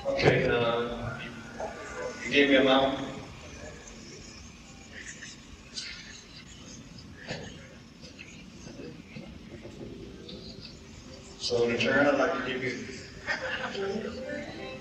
Okay, you gave me a amount. So in return, I'd like to give you